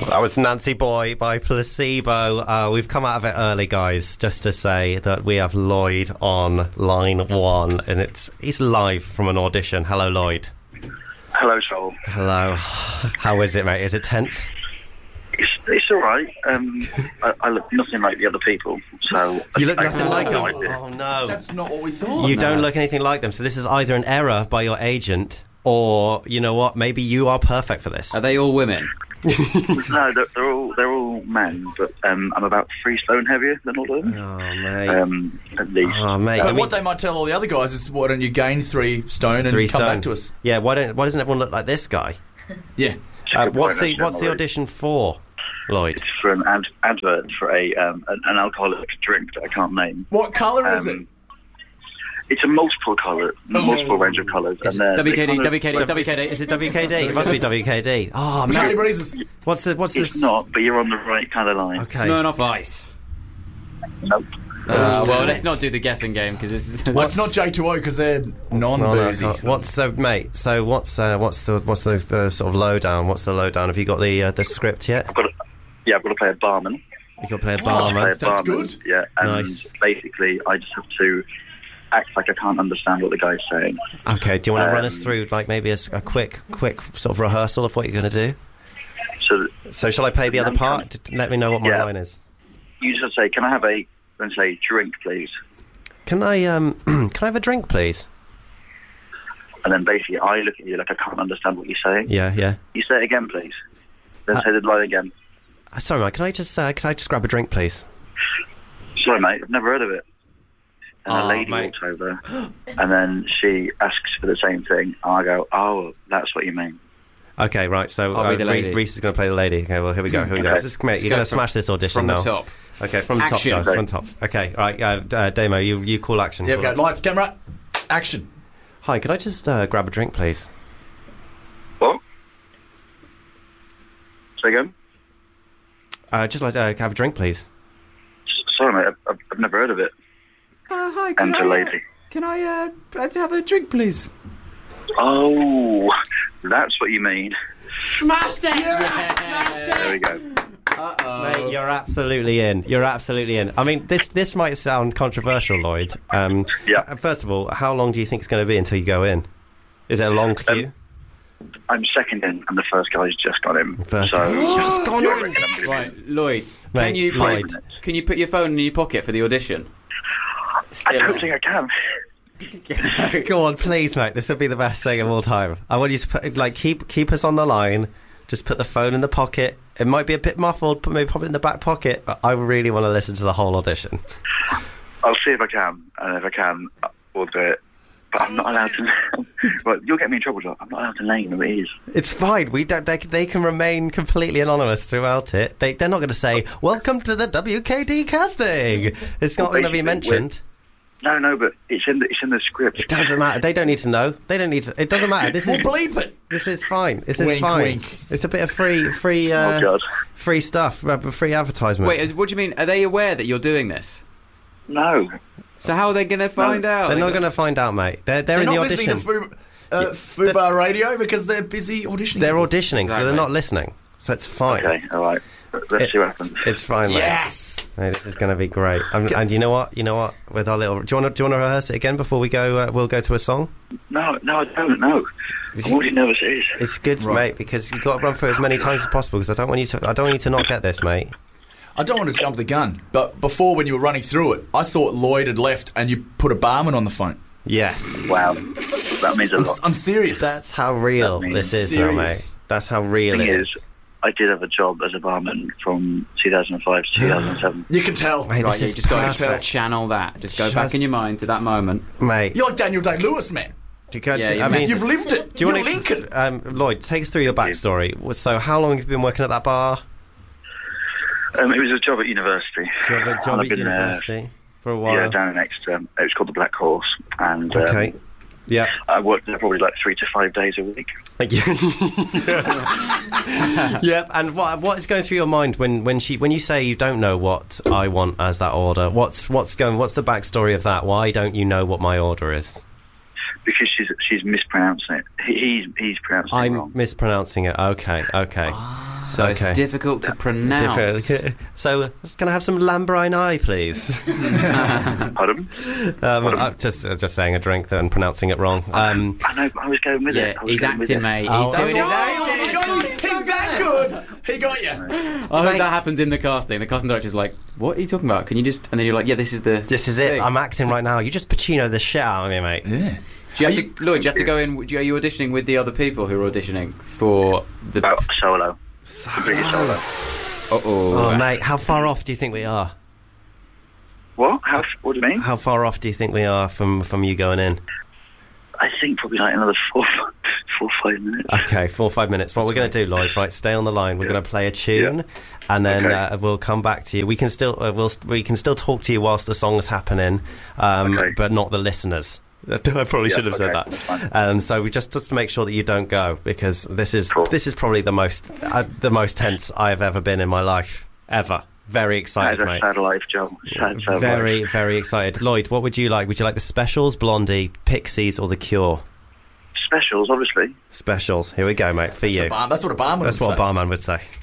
That was Nancy Boy by Placebo. We've come out of it early, guys, just to say that we have Lloyd on line 1, and he's live from an audition. Hello, Lloyd. Hello, Joel. Hello. How is it, mate? Is it tense? It's all right. I look nothing like the other people, so... You look nothing like them? idea. Oh, no. That's not what we thought. You don't look anything like them, so this is either an error by your agent, or, you know what, maybe you are perfect for this. Are they all women? No, they're all men, but I'm about 3 stone heavier than all of them. Oh, mate. At least. Oh, mate. But I mean, what they might tell all the other guys is, why don't you gain 3 stone and 3 come stone. back to us? Yeah, why doesn't everyone look like this guy? Yeah. What's the audition for, Lloyd? It's for an advert for an alcoholic drink that I can't name. What colour is it? It's a multiple range of colours. WKD. Is it WKD? It must be WKD. Oh, Bacardi man. Breezes. What's It's this? not, but you're on the right kind of line. Okay. Smirnoff Ice. Nope. Well, let's not do the guessing game because it's. Well, it's not J2O because they're non-boozy. What's the sort of lowdown? What's the lowdown? Have you got the script yet? I've got to play a barman. You got to play a Play barman. a That's barman, good. Yeah, and Nice. basically I just have to act like I can't understand what the guy's saying. Okay. Do you want to run us through like maybe a quick sort of rehearsal of what you're going to do? So shall I play the other part? Let me know what my line is. You just say, "Can I have a?" Then say, "Drink, please." Can I can I have a drink, please? And then basically I look at you like I can't understand what you're saying. Yeah. You say it again, please. Then say the line again. Sorry, mate. Can I just grab a drink, please? Sorry, mate. I've never heard of it. And a lady mate. walks over, and then she asks for the same thing. And I go, "Oh, that's what you mean." Okay, right. So I'll be the lady. Reese is going to play the lady. Okay, well here we go. Okay. Mate, you're going to smash this audition from now. the top. Okay, from the Action. top, guys. From the top. Okay, all right. Damo, you call action. Yeah, Call go. action. Lights, camera, action. Hi, could I just grab a drink, please? What? Say again? Just like have a drink, please. Sorry, mate. I've never heard of it. Hi, And a lady. Can I have a drink, please? Oh, that's what you mean. Smashed it! Yes! There we go. Mate, you're absolutely in. You're absolutely in. I mean, this might sound controversial, Lloyd. Yeah. First of all, how long do you think it's going to be until you go in? Is it a long queue? I'm second in, and the first guy's just got in. First guy's just gone in. Right, Lloyd, Mate, can you put your phone in your pocket for the audition? I don't think I can. Go on, please, mate. This would be the best thing of all time. I want you to put, keep us on the line. Just put the phone in the pocket. It might be a bit muffled, but maybe pop it in the back pocket. But I really want to listen to the whole audition. I'll see if I can, and if I can, we'll do it. But I'm not allowed to. Well, you'll get me in trouble, Joe. I'm not allowed to name who it is. It's fine. We don't. They can remain completely anonymous throughout it. They're not going to say "Welcome to the WKD casting." It's not going to be mentioned. No, but it's in the script. It doesn't matter. They don't need to know. They don't need to. It doesn't matter. This is We'll bleep it. This is fine. This is Wink, fine. wink. It's a bit of free Oh God. free stuff, free advertisement. Wait, what do you mean? Are they aware that you're doing this? No. So how are they going to find out? They're not going to find out, mate. They're in They're the not audition. listening to Fubar Radio because they're busy auditioning. They're auditioning, so they're Exactly. not listening. So it's fine. Okay, all right. Let's see what happens. It's fine, mate. Yes. Mate, this is going to be great. And you know what? With our little, do you want to rehearse it again before we go? We'll go to a song. No, I don't know. I'm already nervous. It is. It's good, Right. mate, because you've got to run through it as many times as possible. Because I don't want you to not get this, mate. I don't want to jump the gun, but before when you were running through it, I thought Lloyd had left and you put a barman on the phone. Yes, Wow, that means a lot. I'm serious. that's how real That means this is, though, mate. serious. That's how real Thing it is, is. I did have a job as a barman from 2005 to 2007. You can tell. Mate, Right, this you is just got perfect. to channel that. Just go Just- back in your mind to that moment. Mate. You're like Daniel Day-Lewis, man. Yeah, I mean, You've lived it. do you You're want Lincoln. to, Lloyd, take us through your backstory. So, how long have you been working at that bar? It was a job at university. Job And at I've been university for a while. Yeah, down in Exeter. It was called the Black Horse, and Okay. Yeah. I worked there probably like 3 to 5 days a week. Thank you. Yep. And what is going through your mind when you say you don't know what I want as that order? What's the backstory of that? Why don't you know what my order is? Because she's mispronouncing it. He's pronouncing it I'm wrong. mispronouncing it. Okay. So Okay. it's difficult to pronounce. So, can I have some Lambrine, please? Pardon? I'm just saying a drink and pronouncing it wrong. I know, I was going with it. Yeah, I was he's going with acting, it. mate. Oh, He's doing that's it. He's that good. He got you. I hope that happens in the casting. The casting director's like, "What are you talking about? Can you just?" And then you're like, "Yeah, this is the. This is it. thing." I'm acting right now. You just Pacino the shit out of me, mate. Yeah. Do you have to, Lloyd? Do you have to go in? Are you auditioning with the other people who are auditioning for the? Solo. Completely solo. Oh, mate, how far off do you think we are? What? What do you mean? How far off do you think we are from you going in? I think probably like another 4 or 5 minutes. Okay, 4 or 5 minutes. What we're going to do, Lloyd, right? Stay on the line. We're going to play a tune, and then Okay. we'll come back to you. We can still we can still talk to you whilst the song's happening, but not the listeners. I probably should have said that's that. fine. So we just to make sure that you don't go, because this is Cool. probably the most tense I've ever been in my life ever. Very excited, That's a mate. sad life, Joe. Sad Very, life. very excited. Lloyd, what would you like? Would you like the Specials, Blondie, Pixies, or The Cure? Specials, obviously. Specials. Here we go, mate. For you. That's what a barman That's would what a say. barman would say.